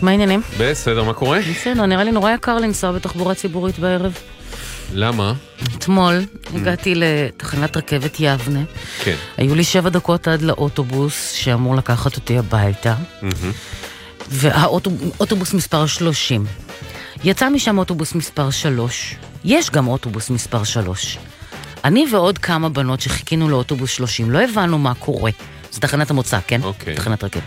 מה העניינים? בסדר, מה קורה? בסדר, נראה לי נורא יקר לנסוע בתחבורה ציבורית בערב. למה? אתמול הגעתי לתחנת רכבת יבנה. כן. היו לי 7 דקות עד לאוטובוס שאמור לקחת אותי הביתה. והאוטובוס מספר 30. יצא משם אוטובוס מספר 3. יש גם אוטובוס מספר 3. אני ועוד כמה בנות שחיכינו לאוטובוס 30, לא הבנו מה קורה. זו תחנת המוצא, כן? אוקיי. תחנת רכבת.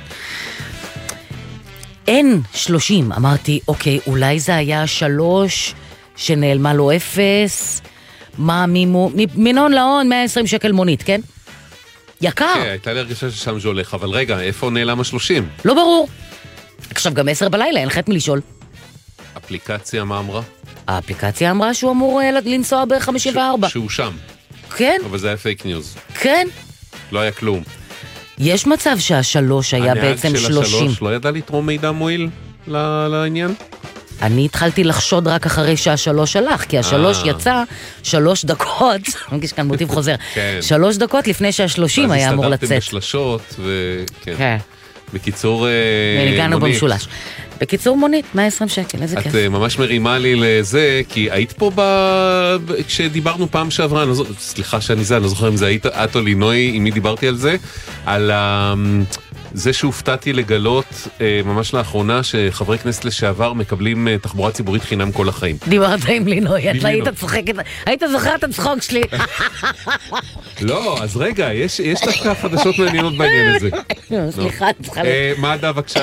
אין 30, אמרתי, אוקיי, אולי זה היה 3 שנעלמה לו 0, מה מימו, מינון להון 120 שקל מונית, כן? יקר. כן, הייתה לי הרגשה ששם זה הולך, אבל רגע, איפה נעלם ה-30? לא ברור. עכשיו גם 10 בלילה, אין חטא מלשאול. אפליקציה, מה אמרה? האפליקציה אמרה שהוא אמור לנסוע ב-54. שהוא שם. כן. אבל זה היה פייק ניוז. כן. לא היה כלום. יש מצב שה3 היה בעצם 30. הנהג של ה3 לא ידע לתרום מידע מועיל לעניין? אני התחלתי לחשוד רק אחרי שה3 הלך, כי ה3 יצא 3 דקות, יש כאן מוטיב חוזר, 3 דקות לפני שה30 היה אמור לצאת. אז הסתדרתם בשלשות, וכן. כן. בקיצור, הגענו במשולש. בקיצור מונית, 120 שקל, איזה כיף. את ממש מרימה לי לזה, כי היית פה כשדיברנו פעם שעברה, סליחה שאני זה, אני לא זוכר אם זה היית את או לינוי, עם מי דיברתי על זה, על זה שהופתעתי לגלות ממש לאחרונה שחברי כנסת לשעבר מקבלים תחבורה ציבורית חינם כל החיים. דיברת עם לינוי, את היית צוחקת, היית זוכר את הצחוק שלי. לא, אז רגע, יש דווקא חדשות מעניינות בעניין הזה. סליחה, צריכה מה הדעה בבקשה?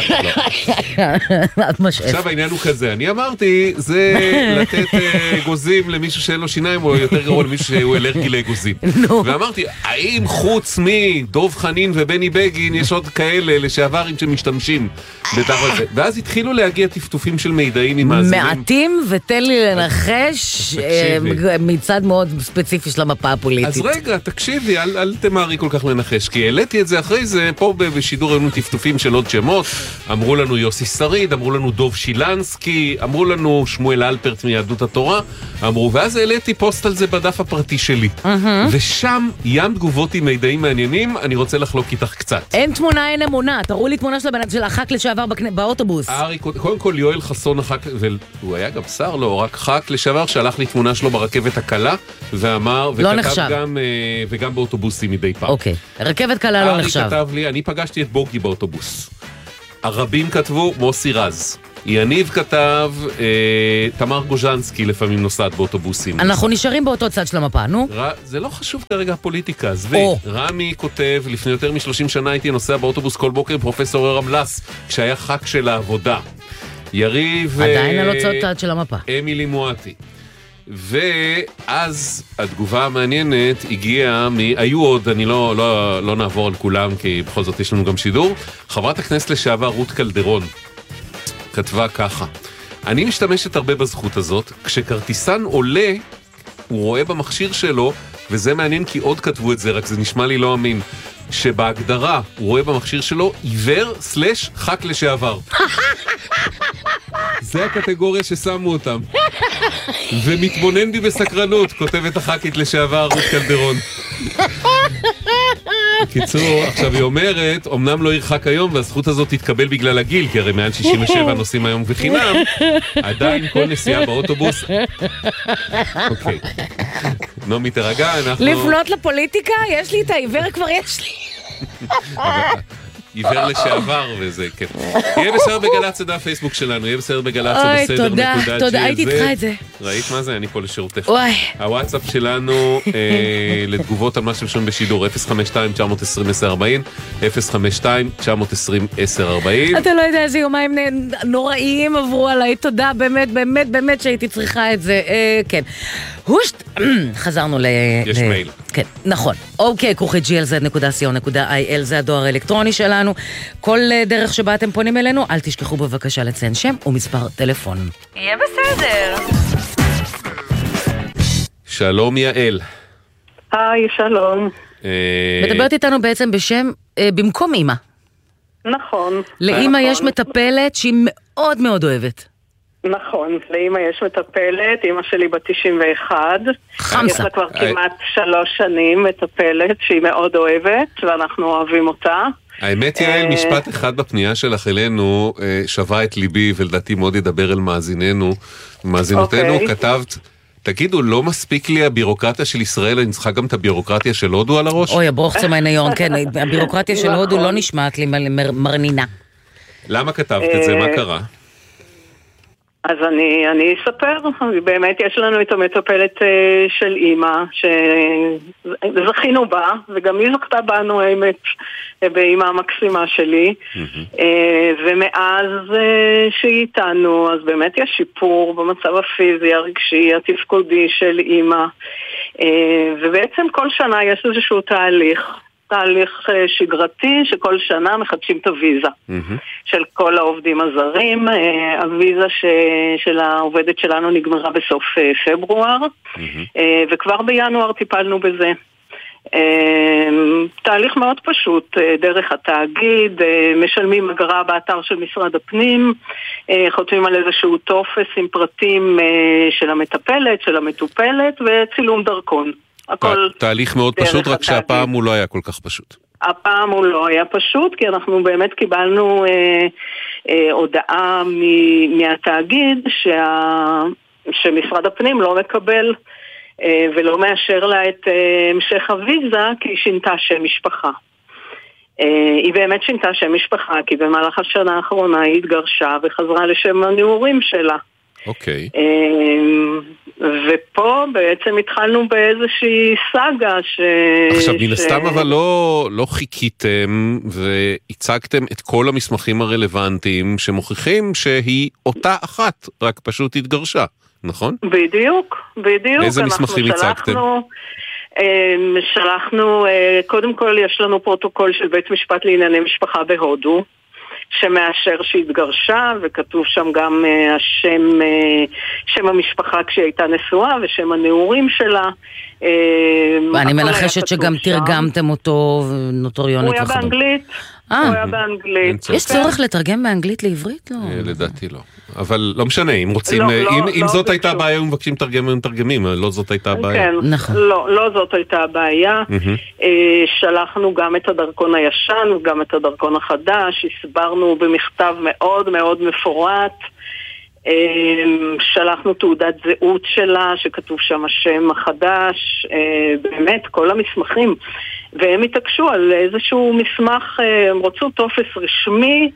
עכשיו העניין הוא כזה, אני אמרתי, זה לתת גוזים למישהו שאין לו שיניים, או יותר גרוע למישהו שהוא אלרגי לגוזים. ואמרתי, האם חוץ מדוב חנין ובני בגין יש עוד כאלה לשעברים שמשתמשים בתחת זה? ואז התחילו להגיע טפטופים של מידעים עם מאזינים. מעטים, ותן לי לנחש מצד מאוד ספציפי של המפה הפוליטית. אז רגע, תקשיבי, אל תמהרי כל כך לנחש, כי העליתי את זה אחרי זה, פה בשידור היו טפטופים של עוד שמות, אמרו לנו יוסי שריד, אמרו לנו דוב שילנסקי, אמרו לנו שמואל אלפרט מיהדות התורה, אמרו, ואז העליתי פוסט על זה בדף הפרטי שלי. ושם ים תגובות עם מידעים מעניינים, אני רוצה לחלוק איתך קצת. אין תמונה, אין אמונה, תראו לי תמונה של הח"כ לשעבר באוטובוס. קודם כל יואל חסון הח"כ, והוא היה גם שר, לא, רק ח"כ לשעבר, שהלך לי תמונה שלו ברכבת הקלה, ואמר, וכתב וגם באוטובוסים מדי פעם. אוקיי, רכבת קלה לא נחשב. כתב לי, אני פגשתי את בוגי באוטובוס. הרבים כתבו מוסי רז. יניב כתב, תמר גוז'נסקי לפעמים נוסעת באוטובוסים. אנחנו נשארים באותו צד של המפה, נו. זה לא חשוב כרגע הפוליטיקה, רמי כותב, לפני יותר מ-30 שנה הייתי נוסע באוטובוס כל בוקר עם פרופסור רמלס, כשהיה ח"כ של העבודה. יריב... עדיין על אותו צד של המפה. אמילי מואטי. ואז התגובה המעניינת הגיעה היו עוד, אני לא נעבור על כולם, כי בכל זאת יש לנו גם שידור. חברת הכנסת לשעבר רות קלדרון כתבה ככה: אני משתמשת הרבה בזכות הזאת, כשכרטיסן עולה, הוא רואה במכשיר שלו, וזה מעניין כי עוד כתבו את זה, רק זה נשמע לי לא אמין, שבהגדרה הוא רואה במכשיר שלו עיוור/ח"כ לשעבר. זה הקטגוריה ששמו אותם. ומתבונן בי בסקרנות, כותבת הח"כית לשעבר רות קלדרון. בקיצור, עכשיו היא אומרת, אמנם לא ירחק היום, והזכות הזאת תתקבל בגלל הגיל, כי הרי מעל 67 נוסעים היום וחינם, עדיין כל נסיעה באוטובוס... אוקיי. נעמי תרגע, אנחנו... לפנות לפוליטיקה? יש לי את העיוור, כבר יש לי. עיוור לשעבר וזה, כן. יהיה בסדר בגל"צ, זה הפייסבוק שלנו, יהיה בסדר בגל"צ, בסדר, נקודה. תודה, הייתי איתך את זה. ראית מה זה? אני פה לשירותך. הוואטסאפ שלנו לתגובות על מה שמשום בשידור, 052-920-1040, 052-920-1040. אתה לא יודע איזה יומיים נוראים עברו עליי, תודה, באמת, באמת, באמת שהייתי צריכה את זה, כן. חזרנו יש מייל. כן, נכון. אוקיי, @glz.co.il זה הדואר האלקטרוני שלנו. כל דרך שבה אתם פונים אלינו, אל תשכחו בבקשה לציין שם ומספר טלפון. יהיה בסדר. שלום יעל. היי, שלום. מדברת איתנו בעצם בשם, במקום אמא. נכון. לאמא יש מטפלת שהיא מאוד מאוד אוהבת. נכון, לאמא יש מטפלת, אמא שלי בת 91. חמסה. יש לה כבר כמעט 3 שנים מטפלת שהיא מאוד אוהבת, ואנחנו אוהבים אותה. האמת יעל, משפט אחד בפנייה שלך אלינו שווה את ליבי, ולדעתי מאוד ידבר אל מאזינותינו. כתבת, תגידו, לא מספיק לי הבירוקרטיה של ישראל, אני צריכה גם את הבירוקרטיה של הודו על הראש? אוי, הברוך צמאניון, כן, הבירוקרטיה של הודו לא נשמעת לי מרנינה. למה כתבת את זה? מה קרה? אז אני אספר, באמת יש לנו את המטפלת של אמא, שזכינו בה, וגם היא זכתה בנו האמת, באמא המקסימה שלי, ומאז שהיא איתנו, אז באמת יש שיפור במצב הפיזי, הרגשי, התפקודי של אמא, ובעצם כל שנה יש איזשהו תהליך שגרתי שכל שנה מחדשים את הוויזה של כל העובדים הזרים. הוויזה של העובדת שלנו נגמרה בסוף פברואר, וכבר בינואר טיפלנו בזה. תהליך מאוד פשוט, דרך התאגיד, משלמים אגרה באתר של משרד הפנים, חותמים על איזשהו טופס עם פרטים של המטפלת, של המטופלת, וצילום דרכון. תהליך מאוד פשוט, רק שהפעם הוא לא היה כל כך פשוט. הפעם הוא לא היה פשוט, כי אנחנו באמת קיבלנו הודעה מהתאגיד שמשרד הפנים לא מקבל ולא מאשר לה את המשך הוויזה, כי היא שינתה שם משפחה. היא באמת שינתה שם משפחה, כי במהלך השנה האחרונה היא התגרשה וחזרה לשם הנעורים שלה. אוקיי. ופה בעצם התחלנו באיזושהי סאגה עכשיו, מן הסתם אבל לא חיכיתם והצגתם את כל המסמכים הרלוונטיים שמוכיחים שהיא אותה אחת, רק פשוט התגרשה, נכון? בדיוק. איזה מסמכים הצגתם? שלחנו, קודם כל יש לנו פרוטוקול של בית משפט לענייני משפחה בהודו, שמאשר שהתגרשה, וכתוב שם גם שם המשפחה כשהיא הייתה נשואה, ושם הנעורים שלה. ואני מנחשת שגם תרגמתם אותו נוטריונית וכדומה. הוא היה באנגלית. יש צורך לתרגם באנגלית לעברית? לדעתי לא. אבל לא משנה, אם רוצים, אם זאת הייתה הבעיה, אם מבקשים תרגמים, הם תרגמים, לא זאת הייתה הבעיה. נכון. לא זאת הייתה הבעיה. שלחנו גם את הדרכון הישן וגם את הדרכון החדש, הסברנו במכתב מאוד מאוד מפורט, שלחנו תעודת זהות שלה שכתוב שם השם החדש, באמת כל המסמכים, והם התעקשו על איזשהו מסמך, הם רצו טופס רשמי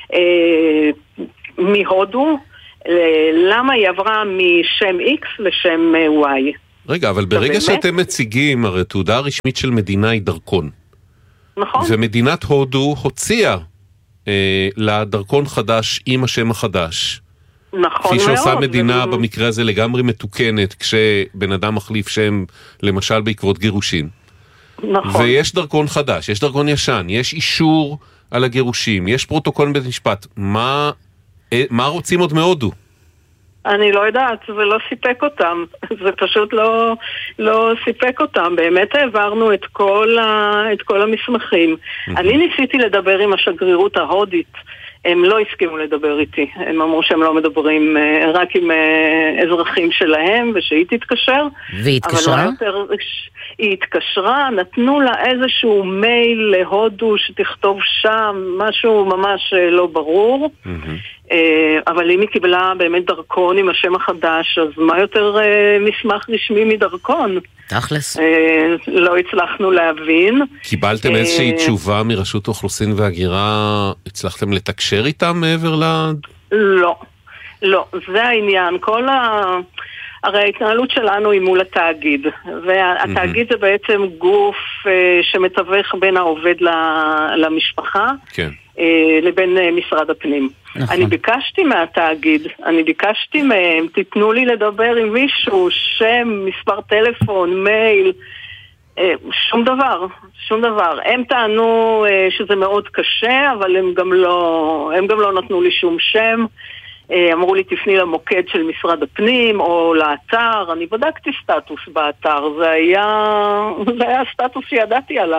מהודו, למה היא עברה משם X לשם Y. רגע, אבל ברגע שאתם מציגים, הרי תעודה רשמית של מדינה היא דרכון. נכון. ומדינת הודו הוציאה לדרכון חדש עם השם החדש. נכון כפי שעושה מאוד, מדינה במקרה הזה לגמרי מתוקנת, כשבן אדם מחליף שם, למשל בעקבות גירושים. נכון. ויש דרכון חדש, יש דרכון ישן, יש אישור על הגירושים, יש פרוטוקול בית משפט. מה רוצים עוד מהודו? אני לא יודעת, זה לא סיפק אותם. זה פשוט לא סיפק אותם. באמת העברנו את כל המסמכים. אני ניסיתי לדבר עם השגרירות ההודית. הם לא הסכימו לדבר איתי. הם אמרו שהם לא מדברים רק עם אזרחים שלהם, ושהיא תתקשר. והיא התקשרה? היא התקשרה, נתנו לה איזשהו מייל להודו שתכתוב שם, משהו ממש לא ברור. אבל אם היא קיבלה באמת דרכון עם השם החדש, אז מה יותר מסמך רשמי מדרכון? תכלס. לא הצלחנו להבין. קיבלתם איזושהי תשובה מרשות האוכלוסין וההגירה, הצלחתם לתקשר איתם מעבר לא, זה העניין. הרי ההתנהלות שלנו היא מול התאגיד, והתאגיד זה בעצם גוף שמתווך בין העובד למשפחה, כן. לבין משרד הפנים. נכון. אני ביקשתי מהתאגיד, ביקשתי מהם, תיתנו לי לדבר עם מישהו, שם, מספר טלפון, מייל, שום דבר. הם טענו שזה מאוד קשה, אבל הם גם לא נתנו לי שום שם. אמרו לי תפני למוקד של משרד הפנים או לאתר. אני בדקתי סטטוס באתר, זה היה סטטוס שידעתי עליו.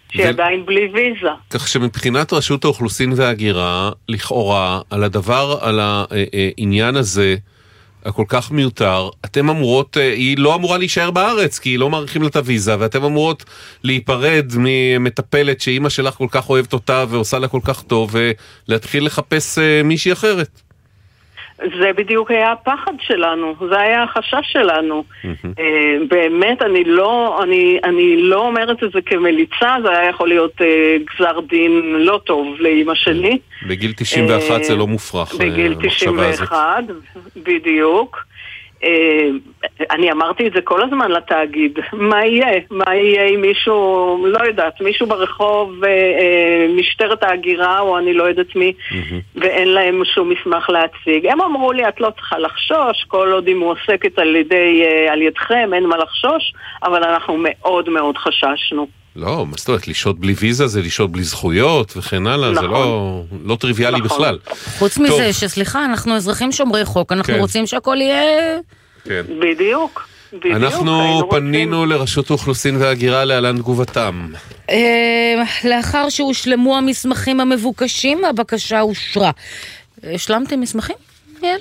שהיא עדיין בלי ויזה. כך שמבחינת רשות האוכלוסין וההגירה, לכאורה, על העניין הזה, הכל כך מיותר, אתם אמורות, היא לא אמורה להישאר בארץ, כי היא לא מעריכים לה את הוויזה, ואתם אמורות להיפרד ממטפלת שאימא שלך כל כך אוהבת אותה, ועושה לה כל כך טוב, ולהתחיל לחפש מישהי אחרת. זה בדיוק היה הפחד שלנו, זה היה החשש שלנו. באמת, אני לא אומרת את זה כמליצה, זה היה יכול להיות גזר דין לא טוב לאמא שלי. בגיל 91 זה לא מופרך. בגיל 91, בדיוק. אני אמרתי את זה כל הזמן לתאגיד, מה יהיה אם מישהו, לא יודעת, מישהו ברחוב, משטרת ההגירה או אני לא יודעת מי, ואין להם שום מסמך להציג. הם אמרו לי, את לא צריכה לחשוש, כל עוד היא מועסקת על ידכם, אין מה לחשוש, אבל אנחנו מאוד מאוד חששנו. לא, מה זאת אומרת, לשהות בלי ויזה זה לשהות בלי זכויות וכן הלאה, זה לא טריוויאלי בכלל. חוץ מזה שסליחה, אנחנו אזרחים שומרי חוק, אנחנו רוצים שהכל יהיה... בדיוק. אנחנו פנינו לרשות האוכלוסין וההגירה להלן תגובתם. לאחר שהושלמו המסמכים המבוקשים, הבקשה אושרה. השלמתם מסמכים, יעל?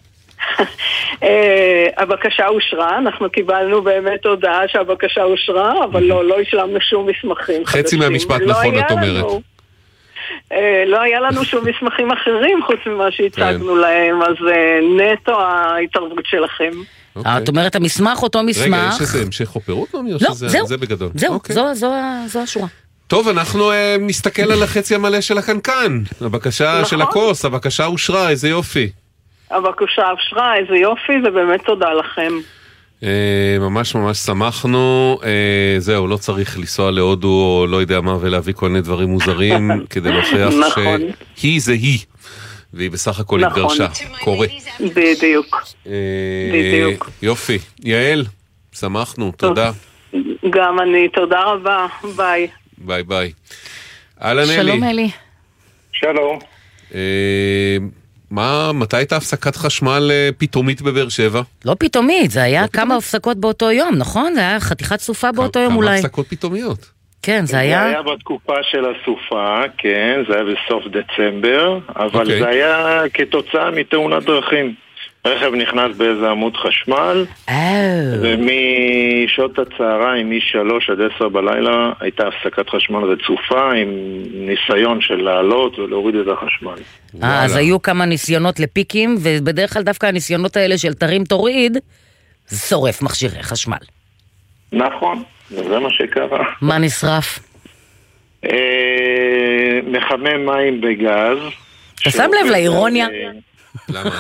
הבקשה אושרה, אנחנו קיבלנו באמת הודעה שהבקשה אושרה, אבל לא השלמנו שום מסמכים. חצי מהמשפט נכון את אומרת. לא היה לנו שום מסמכים אחרים חוץ ממה שהצגנו להם, אז נטו ההתערבות שלכם. את אומרת המסמך אותו מסמך. רגע, יש איזה המשך או פירוט? לא, זהו, בגדול. זו השורה. טוב, אנחנו נסתכל על החצי המלא של הקנקן. הבקשה של הכוס, הבקשה אושרה, איזה יופי. הבקשה אושרה, איזה יופי, ובאמת תודה לכם. ממש ממש שמחנו. זהו, לא צריך לנסוע להודו או לא יודע מה ולהביא כל מיני דברים מוזרים כדי להוכיח שהיא זה היא, והיא בסך הכל התגרשה. קורה. בדיוק. יופי. יעל, שמחנו, תודה. גם אני, תודה רבה. ביי. ביי ביי. אהלן אלי. שלום אלי. שלום. מתי הייתה הפסקת חשמל פתאומית בבאר שבע? לא פתאומית, זה היה כמה הפסקות באותו יום, נכון? זה היה חתיכת סופה באותו יום אולי. כמה הפסקות פתאומיות? כן, זה היה... זה היה בתקופה של הסופה, כן, זה היה בסוף דצמבר, אבל זה היה כתוצאה מתאונת דרכים. רכב נכנס באיזה עמוד חשמל, ומשעות הצהריים, מ-3 עד 10 בלילה, הייתה הפסקת חשמל רצופה עם ניסיון של לעלות ולהוריד את החשמל. אז היו כמה ניסיונות לפיקים, ובדרך כלל דווקא הניסיונות האלה של תרים תוריד, זה שורף מכשירי חשמל. נכון, זה מה שקרה. מה נשרף? מחמם מים בגז. אתה שם לב לאירוניה? למה?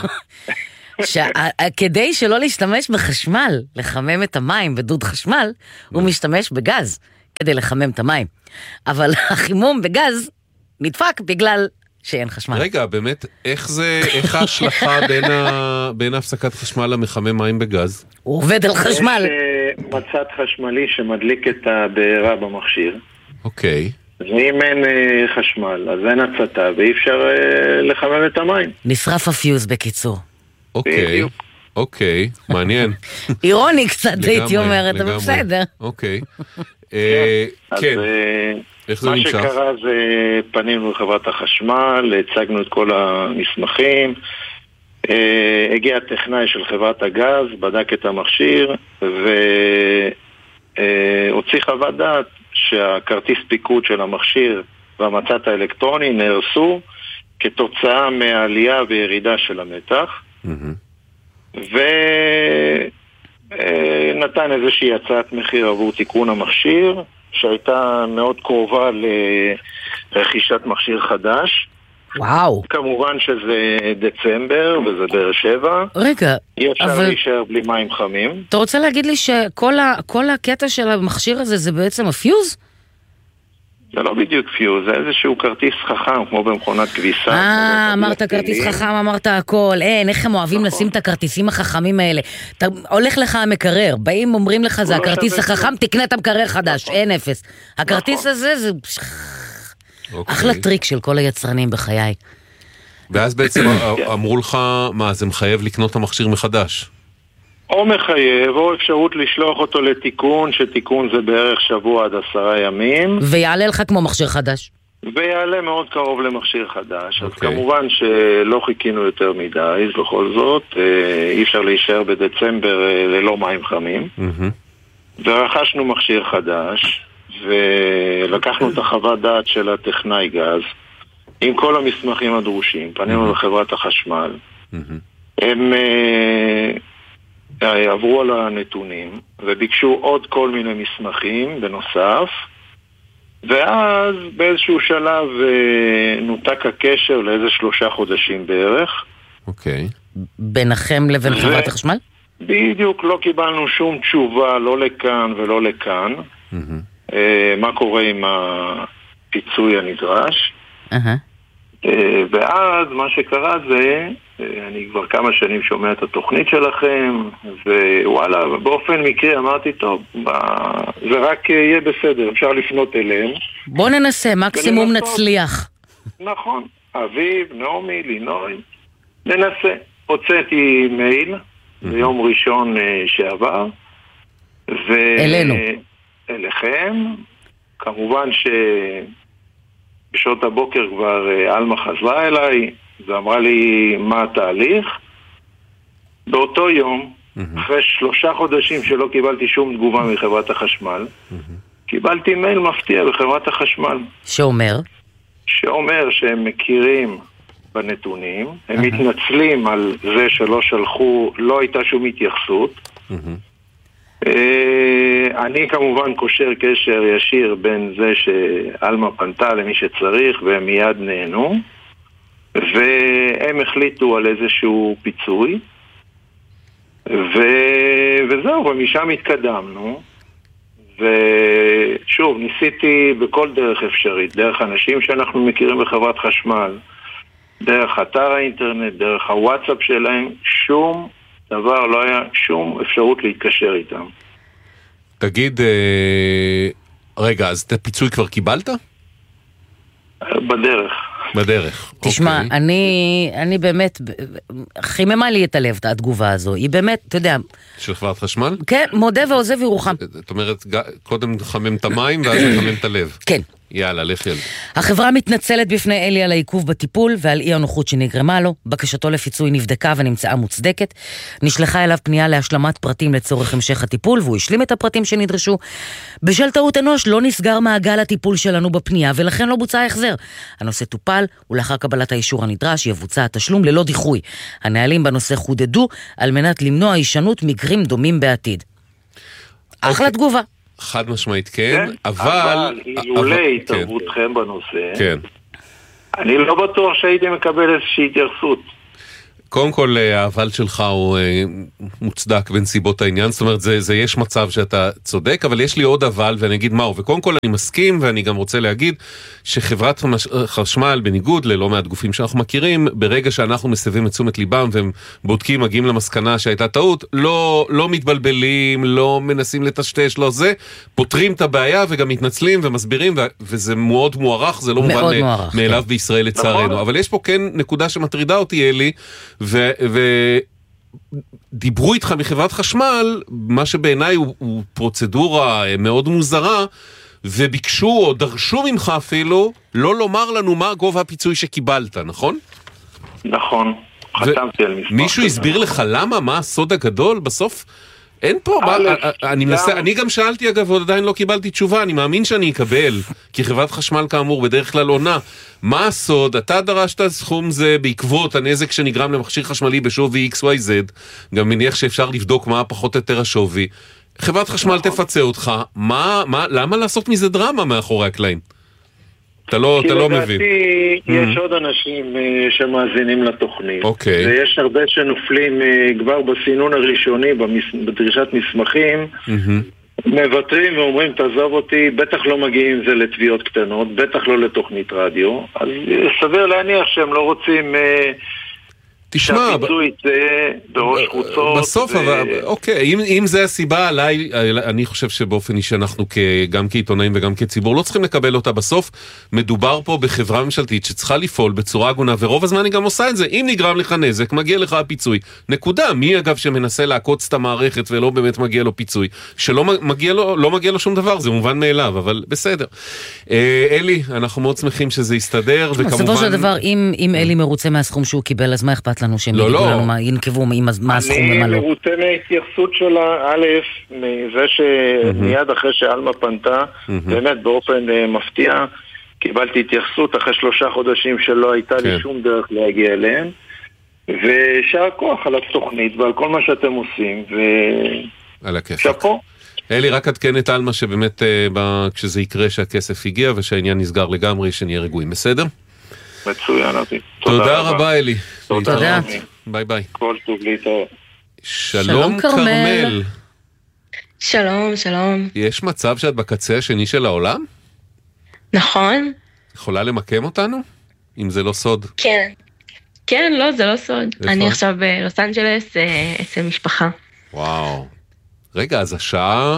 כדי שלא להשתמש בחשמל, לחמם את המים בדוד חשמל, הוא משתמש בגז כדי לחמם את המים. אבל החימום בגז נדפק בגלל שאין חשמל. רגע, באמת, איך ההשלכה בין הפסקת חשמל למחמם מים בגז? הוא עובד על חשמל. יש מצד חשמלי שמדליק את הבעירה במכשיר. אוקיי. ואם אין חשמל, אז אין הצתה, ואי אפשר לחמם את המים. נשרף הפיוז בקיצור. אוקיי, מעניין. אירוני קצת, הייתי אומרת, אבל בסדר. אוקיי. כן. איך זה נמשך? מה שקרה זה פנינו לחברת החשמל, הצגנו את כל המסמכים, הגיע הטכנאי של חברת הגז, בדק את המכשיר, והוציא חוות דעת שהכרטיס פיקוד של המכשיר והמצת האלקטרוני נהרסו כתוצאה מהעלייה וירידה של המתח, ונתן איזושהי הצעת מחיר עבור תיקון המכשיר שהייתה מאוד קרובה לרכישת מכשיר חדש. וואו. כמובן שזה דצמבר וזה באר שבע. רגע, אי אפשר להישאר בלי מים חמים. אתה רוצה להגיד לי שכל הקטע של המכשיר הזה זה בעצם הפיוז? זה לא בדיוק פיוז, זה איזשהו כרטיס חכם, כמו במכונת כביסה. אמרת כרטיס חכם, אמרת הכל. אין, איך הם אוהבים לשים את הכרטיסים החכמים האלה. הולך לך המקרר, באים אומרים לך, זה הכרטיס החכם, תקנה את המקרר חדש, אין אפס. הכרטיס הזה זה אחלה טריק של כל היצרנים בחיי. ואז בעצם אמרו לך, מה, זה מחייב לקנות את המכשיר מחדש? או מחייב, או אפשרות לשלוח אותו לתיקון, שתיקון זה בערך שבוע עד 10 ימים. ויעלה לך כמו מכשיר חדש. ויעלה מאוד קרוב למכשיר חדש. אז כמובן שלא חיכינו יותר מדי, בכל זאת, אי אפשר להישאר בדצמבר ללא מים חמים. ורכשנו מכשיר חדש, ולקחנו את החוות דעת של הטכנאי גז, עם כל המסמכים הדרושים. פנינו לחברת החשמל. הם עברו על הנתונים, וביקשו עוד כל מיני מסמכים בנוסף, ואז באיזשהו שלב נותק הקשר לאיזה 3 חודשים בערך. אוקיי. ביניכם לבין חברת החשמל? בדיוק, לא קיבלנו שום תשובה, לא לכאן ולא לכאן. מה קורה עם הפיצוי הנדרש. ואז מה שקרה זה, אני כבר כמה שנים שומע את התוכנית שלכם, ווואלה, באופן מקרי אמרתי, טוב, זה רק יהיה בסדר, אפשר לפנות אליהם. בוא ננסה, מקסימום נצליח. נכון, אביב, נעמי, לינוי, ננסה. הוצאתי מייל ביום ראשון שעבר, אלינו. אליכם, כמובן בשעות הבוקר כבר אלמה חזרה אליי ואמרה לי מה התהליך. באותו יום, אחרי 3 חודשים שלא קיבלתי שום תגובה מחברת החשמל, קיבלתי מייל מפתיע בחברת החשמל. שאומר שהם מכירים בנתונים, הם מתנצלים על זה שלא שלחו, לא הייתה שום התייחסות. אני כמובן קושר קשר ישיר בין זה שאלמה פנתה למי שצריך והם מיד נהנו, והם החליטו על איזשהו פיצוי, וזהו, ומשם התקדמנו. ושוב, ניסיתי בכל דרך אפשרית, דרך אנשים שאנחנו מכירים בחברת חשמל, דרך אתר האינטרנט, דרך הוואטסאפ שלהם, שום דבר, לא היה שום אפשרות להתקשר איתם. תגיד, רגע, אז את הפיצוי כבר קיבלת? בדרך. תשמע, אני באמת, חיממה לי את הלב, את התגובה הזו. היא באמת, אתה יודע... של חברת חשמל? כן, מודה ועוזב ירוחם. זאת אומרת, קודם חמם את המים ואז חמם את הלב. כן. יאללה, לך ילד. החברה מתנצלת בפני אלי על העיכוב בטיפול ועל אי הנוחות שנגרמה לו. בקשתו לפיצוי נבדקה ונמצאה מוצדקת. נשלחה אליו פנייה להשלמת פרטים לצורך המשך הטיפול, והוא השלים את הפרטים שנדרשו. בשל טעות אנוש לא נסגר מעגל הטיפול שלנו בפנייה, ולכן לא בוצע החזר. הנושא טופל, ולאחר קבלת האישור הנדרש יבוצע התשלום ללא דיחוי. הנהלים בנושא חודדו על מנת למנוע הישנות מקרים דומים בעתיד. אחלה תגובה. חד משמעית כן, אבל אילולא התערבותכם בנושא, כן. אני לא בטוח שהייתי מקבל איזושהי התייחסות. קודם כל, האבל שלך הוא מוצדק בנסיבות העניין, זאת אומרת, זה יש מצב שאתה צודק, אבל יש לי עוד אבל, ואני אגיד מהו, וקודם כל אני מסכים, ואני גם רוצה להגיד, שחברת חשמל, בניגוד ללא מעט גופים שאנחנו מכירים, ברגע שאנחנו מסבים את תשומת ליבם, והם בודקים, מגיעים למסקנה שהייתה טעות, לא מתבלבלים, לא מנסים לטשטש, לא זה, פותרים את הבעיה, וגם מתנצלים ומסבירים, וזה מאוד מוערך, זה לא מובן מאליו בישראל לצערנו, אבל יש פה כן נקודה שמטרידה אותי, אלי, ודיברו איתך מחברת חשמל, מה שבעיניי הוא פרוצדורה מאוד מוזרה, וביקשו או דרשו ממך אפילו לא לומר לנו מה גובה הפיצוי שקיבלת, נכון? נכון, חתמתי על מספר. מישהו הסביר לך למה? מה הסוד הגדול? בסוף אין פה, אני גם שאלתי אגב, ועוד עדיין לא קיבלתי תשובה, אני מאמין שאני אקבל, כי חברת חשמל כאמור בדרך כלל עונה. מה הסוד? אתה דרשת סכום זה בעקבות הנזק שנגרם למכשיר חשמלי בשווי XYZ, גם מניח שאפשר לבדוק מה פחות או יותר השווי. חברת חשמל תפצה אותך, למה לעשות מזה דרמה מאחורי הקלעים? אתה לא מבין. כי יש עוד אנשים שמאזינים לתוכנית. אוקיי. ויש הרבה שנופלים כבר בסינון הראשוני, בדרישת מסמכים, מבטרים ואומרים, תעזוב אותי, בטח לא מגיעים זה לתביעות קטנות, בטח לא לתוכנית רדיו. אז סביר להניח שהם לא רוצים תשמע, שהפיצוי יצא בראש חוצות. בסוף, אבל, אוקיי, אם זה הסיבה, עליי, אני חושב שבאופן אישי אנחנו גם כעיתונאים וגם כציבור לא צריכים לקבל אותה. בסוף מדובר פה בחברה ממשלתית שצריכה לפעול בצורה הגונה, ורוב הזמן היא גם עושה את זה. אם נגרם לך נזק, מגיע לך הפיצוי. נקודה. מי אגב שמנסה לעקוץ את המערכת ולא באמת מגיע לו פיצוי? שלא מגיע לו שום דבר, זה מובן מאליו, אבל בסדר. אלי, אנחנו מאוד שמחים שזה יסתדר, וכמובן... בסופו של דבר, אם אלי מרוצה מהסכום שהוא קיבל, אז מה אכפת לנו שהם יגידו לנו מה, ינקבו מה הסכום ומה לא? אני מרוצה מההתייחסות שלה, א', מזה שמיד אחרי שאלמה פנתה, באמת באופן מפתיע, קיבלתי התייחסות אחרי 3 חודשים שלא הייתה לי שום דרך להגיע אליהם, ושאר כוח על התוכנית ועל כל מה שאתם עושים, ושאפו. אלי, רק עדכן את אלמה שבאמת כשזה יקרה שהכסף הגיע ושהעניין נסגר לגמרי, שנהיה רגועים, בסדר? מצוין, אבי. תודה רבה, אלי. תודה. ביי ביי. כל טוב להתראות. שלום כרמל. שלום. יש מצב שאת בקצה השני של העולם? נכון. יכולה למקם אותנו? אם זה לא סוד. כן, לא, זה לא סוד. אני עכשיו בלוס אנג'לס אצל משפחה. וואו. רגע, אז השעה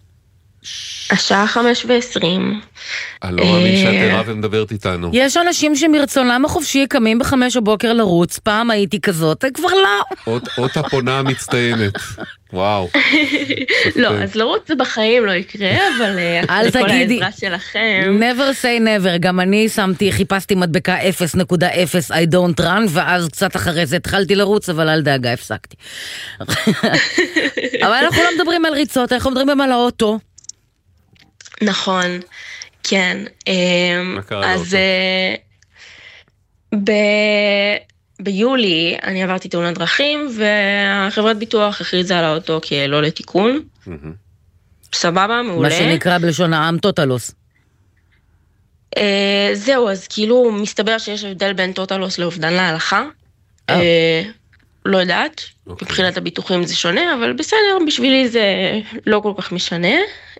5:20. אני לא מאמין שאת ערה ומדברת איתנו. יש אנשים שמרצונם החופשי קמים ב5 בבוקר לרוץ, פעם הייתי כזאת, כבר לא. אות הפונה המצטיינת. וואו. לא, אז לרוץ זה בחיים לא יקרה, אבל אל תגידי, העזרה שלכם. never say never, גם אני חיפשתי מדבקה 0.0 I don't run, ואז קצת אחרי זה התחלתי לרוץ, אבל אל דאגה, הפסקתי. אבל אנחנו לא מדברים על ריצות, אנחנו מדברים על האוטו. נכון, כן. אז ביולי אני עברתי תאונת דרכים, והחברת ביטוח הכריזה על האוטו כלא לתיקון. סבבה, מעולה. מה שנקרא בלשון העם טוטלוס. זהו, אז כאילו מסתבר שיש הבדל בין טוטלוס לאובדן להלכה. לא יודעת, מבחינת הביטוחים זה שונה, אבל בסדר, בשבילי זה לא כל כך משנה.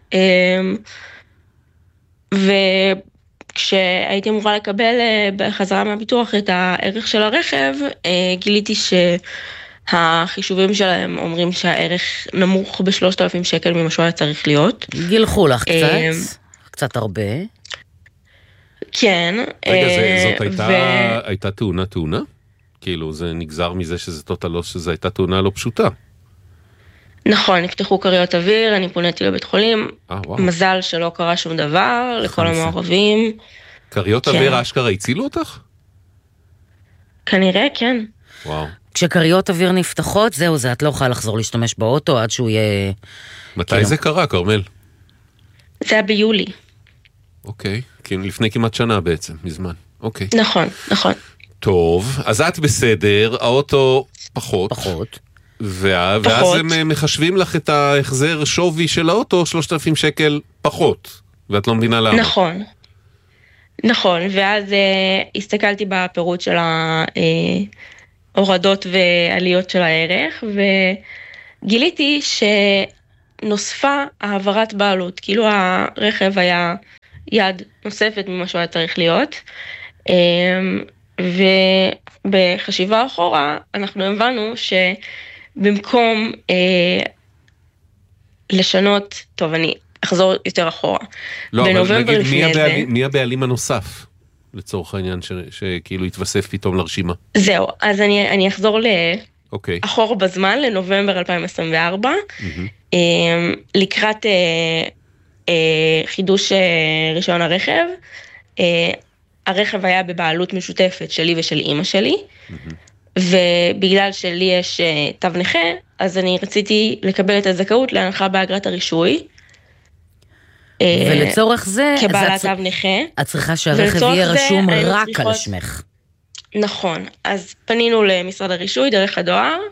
וכשהייתי אמורה לקבל בחזרה מהביטוח את הערך של הרכב, גיליתי שהחישובים שלהם אומרים שהערך נמוך ב3,000 שקל ממה שהוא היה צריך להיות. גילחו לך קצת הרבה. כן. רגע, זאת הייתה תאונה? כאילו זה נגזר מזה שזה טוטלוס, שזה הייתה תאונה לא פשוטה. נכון, נפתחו קריות אוויר, אני פוניתי לבית חולים, מזל שלא קרה שום דבר, לכל המעורבים. קריות אוויר אשכרה הצילו אותך? כנראה, כן. וואו. כשקריות אוויר נפתחות, זהו, את לא יכולה לחזור להשתמש באוטו עד שהוא יהיה... מתי זה קרה, כרמל? זה היה ביולי. אוקיי, לפני כמעט שנה בעצם, מזמן. אוקיי. נכון. טוב, אז את בסדר, האוטו פחות. ואז הם מחשבים לך את ההחזר שווי של האוטו 3,000 שקל פחות, ואת לא מבינה למה. נכון, ואז הסתכלתי בפירוט של ההורדות ועליות של הערך, וגיליתי שנוספה העברת בעלות, כאילו הרכב היה יד נוספת ממה שהוא היה צריך להיות, ובחשיבה אחורה אנחנו הבנו שבמקום לשנות, טוב אני אחזור יותר אחורה. לא, אבל נגיד מי הבעלים הנוסף לצורך העניין שכאילו יתווסף פתאום לרשימה? זהו, אז אני אחזור אחורה בזמן לנובמבר 2024, לקראת חידוש רישיון הרכב, הרכב היה בבעלות משותפת שלי ושל אמא שלי, ובגלל שלי יש תו נכה, אז אני רציתי לקבל את הזכאות להנחה באגרת הרישוי. ולצורך זה, כבעלת תו נכה. את צריכה שהרכב יהיה רשום רק על שמך. נכון, אז פנינו למשרד הרישוי דרך הדואר,